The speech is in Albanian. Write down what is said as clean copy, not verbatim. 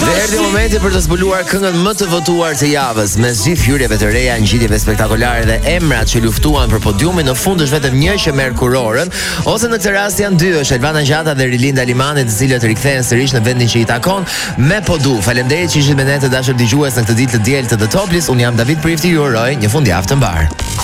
Erdhi momenti për të zbuluar këngën më të votuar të javës. Mes gjithë hyrjeve të reja, ngjitjeve spektakolare dhe emrat që luftuan për podiumin, në fund është vetëm një që merr kurorën, ose në këtë rast janë dy, është Elvana Gjata dhe Rilinda Limani, të cilët rikthehen sërish në vendin që i takon me podu. Faleminderit që ishit me ne të dashur dëgjues në këtë ditë të diel të The Top List. Unë jam David Prifti, ju uroj një fundjavë të mbar.